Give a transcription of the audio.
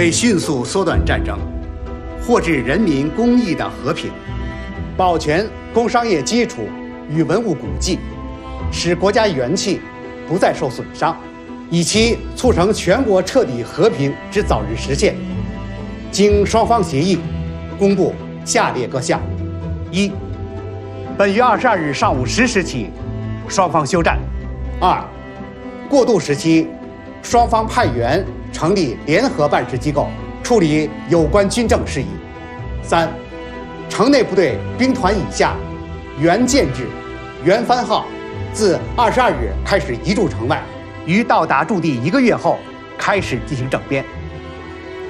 为迅速缩短战争，获致人民公益的和平，保全工商业基础与文物古迹，使国家元气不再受损伤，以期促成全国彻底和平之早日实现，经双方协议，公布下列各项：一、本月22日上午10时起，双方休战；二、过渡时期，双方派员成立联合办事机构，处理有关军政事宜；三、城内部队兵团以下原建制、原番号自22日开始移驻城外，于到达驻地1个月后开始进行整编。